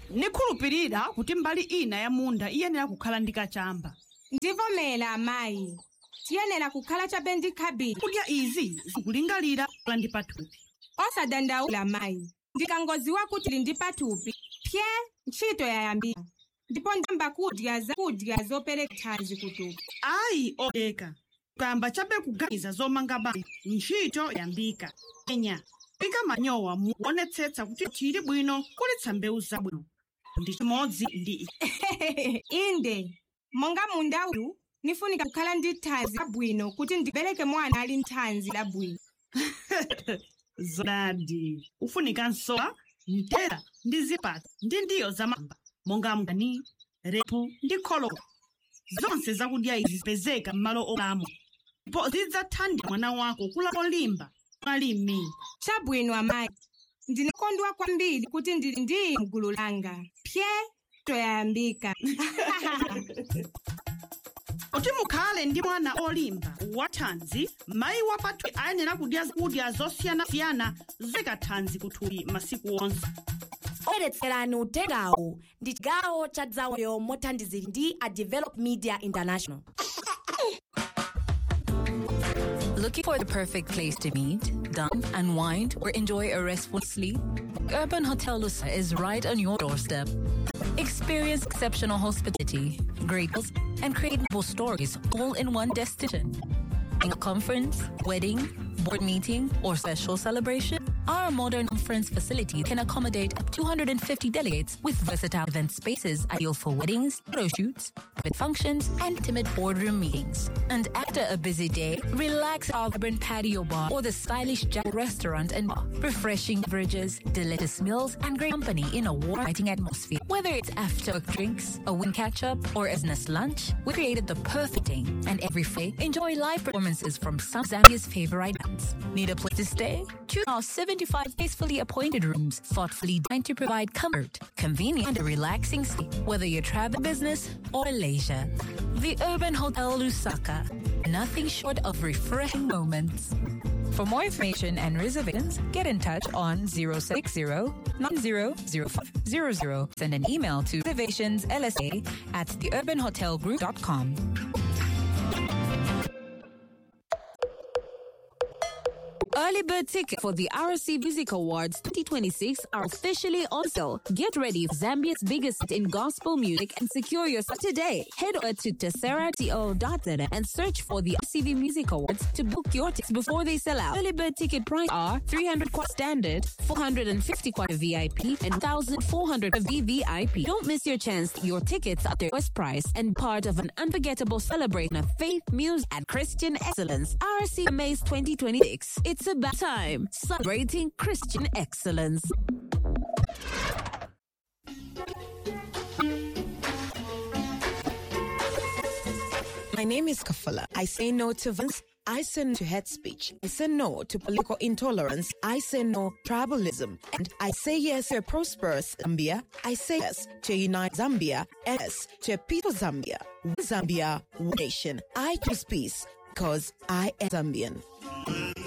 nikhulupirira kuti mbali ina ya munda iyenera kukhala ndi kachamba. Ndivomera amayi. Tiyenera kukhala chabe ndi khabiri. Kudya izi zikulingalira kukhala ndi pathupi. Osadandaula amayi. Ndikangodziwa kuti ndi pathupi, pye ntchito yayambika. Ndipo ndamba kudya zopereka thanzi kuthupi. Ayi odeka. Kamba chabe kuganiza zomanga banja ntchito yambika. Enya. Ika manyowa muonetsetsa kuti chili bwino kulitsa mbewu zabwino. Ndi chimodzi ndi Inde. Monga munda uyu nifunika kukhala ndi thanzi labwino kuti ndibereke mwana ali nthanzi labwino. Zonadi. Ufunika nsowa, ntera ndi zipata ndi ndiyo zamamba. Monga mgani, repu ndi kholola. Zonse zakudya izi zipezeka m'malo olamo. Ndipo zidzathandiza mwana wako kula olimba malimi. Chabwino amayi. Ndinakondwa kwambiri kuti ndili ndi mgulu langa. Pye toyambika. Kuti mukhale ndi mwana olimba wathanzi, mayi wa pathupi ayenera kudya zosiyana-siyana zopereka thanzi kuthupi masiku onse. Oyeretsera uthengawu ndi chigawo cha Zamoyo mothandizidwa ndi a Develop Media International. Looking for the perfect place to meet, dine, unwind, or enjoy a restful sleep? Urban Hotel Lusa is right on your doorstep. Experience exceptional hospitality, great meals, and creative stories all in one destination. In a conference, wedding, board meeting, or special celebration, our modern conference facility can accommodate up to 250 delegates with versatile event spaces ideal for weddings, photo shoots, private functions, and intimate boardroom meetings. And after a busy day, relax at our vibrant patio bar or the stylish Jack restaurant and bar. Refreshing beverages, delicious meals, and great company in a warm, inviting atmosphere. Whether it's after drinks, a wing catch-up, or business lunch, we created the perfect day. And every Friday, enjoy live performances from some of Zambia's favorite bands. Need a place to stay? Choose our 75 tastefully appointed rooms, thoughtfully designed to provide comfort, convenience, and a relaxing stay, whether you're traveling business or leisure. The Urban Hotel Lusaka, nothing short of refreshing moments. For more information and reservations, get in touch on 060-900500. Send an email to reservationslsa@theurbanhotelgroup.com. Early bird tickets for the RC Music Awards 2026 are officially on sale. Get ready for Zambia's biggest in gospel music and secure your spot today. Head over to tessera.co.za and search for the RCV Music Awards to book your tickets before they sell out. Early bird ticket price are 300 kwacha standard, 450 kwacha VIP, and 1,400 VVIP. Don't miss your chance. Your tickets are their best price and part of an unforgettable celebration of faith, music, and Christian excellence. RC Amaze 2026. It's about time, celebrating Christian excellence. My name is Kafala. I say no to violence. I say no to hate speech. I say no to political intolerance. I say no to tribalism. And I say yes to a prosperous Zambia. I say yes to a united Zambia. And yes to a peaceful Zambia. One Zambia, one nation. I choose peace because I am Zambian.